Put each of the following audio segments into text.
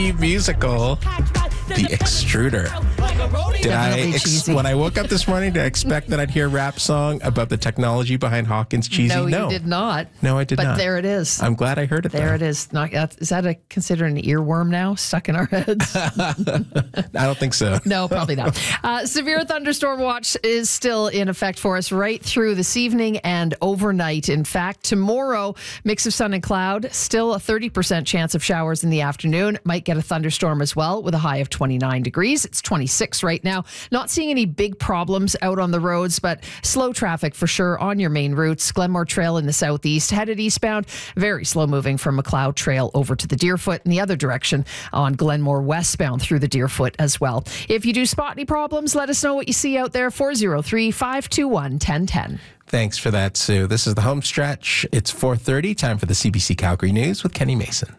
musical, The Extruder. When I woke up this morning, did I expect that I'd hear a rap song about the technology behind Hawkins Cheesy? No, you did not. No, I did not. But there it is. I'm glad I heard it. There it is. Is that considered an earworm now, stuck in our heads? I don't think so. No, probably not. Severe thunderstorm watch is still in effect for us right through this evening and overnight. In fact, tomorrow, mix of sun and cloud, still a 30% chance of showers in the afternoon. Might get a thunderstorm as well with a high of 29 degrees. It's 26 right now. Not seeing any big problems out on the roads, but slow traffic for sure on your main routes. Glenmore Trail in the southeast, headed eastbound, very slow moving from McLeod Trail over to the Deerfoot in the other direction on Glenmore westbound through the Deerfoot as well. If you do spot any problems, let us know what you see out there. 403-521-1010. Thanks for that, Sue. This is the home stretch. It's 4:30, time for the CBC Calgary News with Kenny Mason.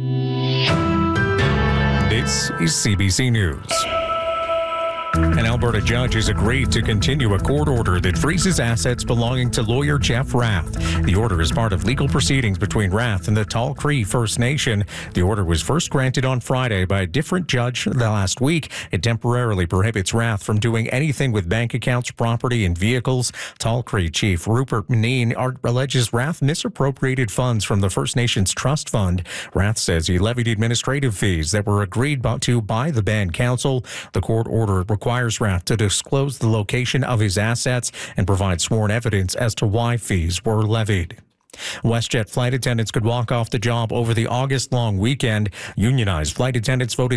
This is CBC News. An Alberta judge has agreed to continue a court order that freezes assets belonging to lawyer Jeff Rath. The order is part of legal proceedings between Rath and the Tall Cree First Nation. The order was first granted on Friday by a different judge last week. It temporarily prohibits Rath from doing anything with bank accounts, property, and vehicles. Tall Cree Chief Rupert Menine alleges Rath misappropriated funds from the First Nations Trust Fund. Rath says he levied administrative fees that were agreed to by the Band Council. The court order requires Rath to disclose the location of his assets and provide sworn evidence as to why fees were levied. WestJet flight attendants could walk off the job over the August-long weekend. Unionized flight attendants voted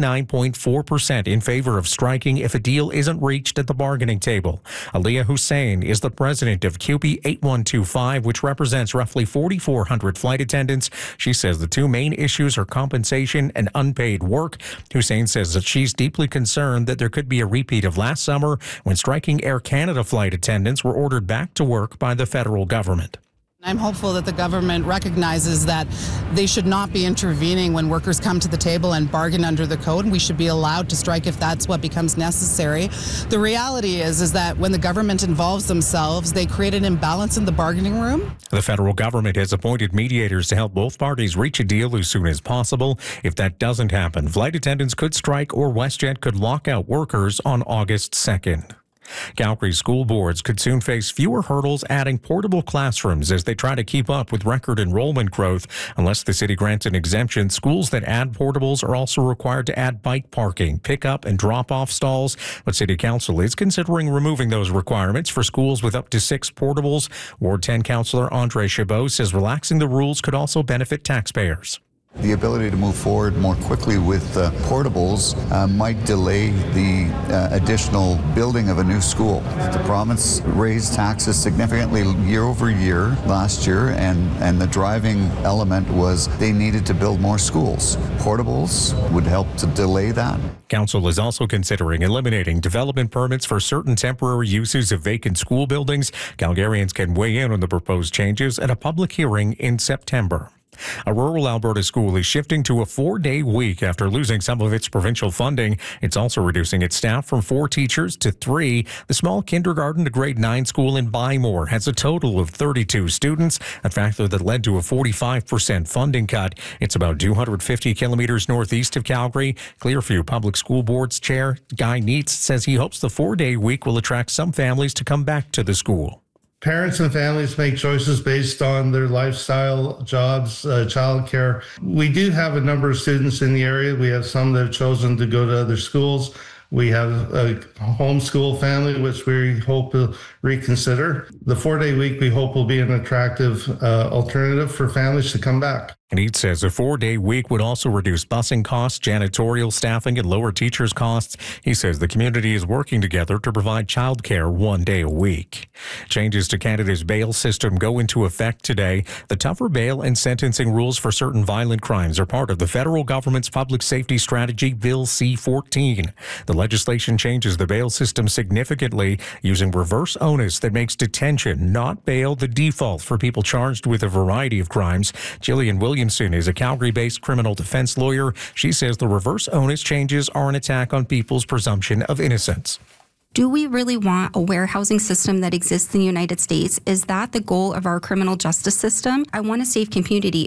99.4% in favor of striking if a deal isn't reached at the bargaining table. Aliyah Hussein is the president of CUPE 8125, which represents roughly 4,400 flight attendants. She says the two main issues are compensation and unpaid work. Hussein says that she's deeply concerned that there could be a repeat of last summer when striking Air Canada flight attendants were ordered back to work by the federal government. I'm hopeful that the government recognizes that they should not be intervening when workers come to the table and bargain under the code, and we should be allowed to strike if that's what becomes necessary. The reality is that when the government involves themselves, they create an imbalance in the bargaining room. The federal government has appointed mediators to help both parties reach a deal as soon as possible. If that doesn't happen, flight attendants could strike or WestJet could lock out workers on August 2nd. Calgary school boards could soon face fewer hurdles adding portable classrooms as they try to keep up with record enrollment growth. Unless the city grants an exemption, schools that add portables are also required to add bike parking, pick-up and drop-off stalls. But City Council is considering removing those requirements for schools with up to 6 portables. Ward 10 Councillor Andre Chabot says relaxing the rules could also benefit taxpayers. The ability to move forward more quickly with portables might delay the additional building of a new school. The province raised taxes significantly year over year last year, and the driving element was they needed to build more schools. Portables would help to delay that. Council is also considering eliminating development permits for certain temporary uses of vacant school buildings. Calgarians can weigh in on the proposed changes at a public hearing in September. A rural Alberta school is shifting to a 4-day week after losing some of its provincial funding. It's also reducing its staff from 4 teachers to 3. The small kindergarten to grade 9 school in Bymore has a total of 32 students, a factor that led to a 45% funding cut. It's about 250 kilometers northeast of Calgary. Clearview Public School Board's chair, Guy Neitz, says he hopes the 4-day week will attract some families to come back to the school. Parents and families make choices based on their lifestyle, jobs, childcare. We do have a number of students in the area. We have some that have chosen to go to other schools. We have a homeschool family, which we hope will reconsider. The 4-day week, we hope, will be an attractive alternative for families to come back. And he says a 4-day week would also reduce busing costs, janitorial staffing, and lower teachers' costs. He says the community is working together to provide childcare 1 day a week. Changes to Canada's bail system go into effect today. The tougher bail and sentencing rules for certain violent crimes are part of the federal government's public safety strategy, Bill C-14. The legislation changes the bail system significantly, using reverse onus that makes detention, not bail, the default for people charged with a variety of crimes. Jillian Williamson is a Calgary-based criminal defense lawyer. She says the reverse onus changes are an attack on people's presumption of innocence. Do we really want a warehousing system that exists in the United States? Is that the goal of our criminal justice system? I want a safe community.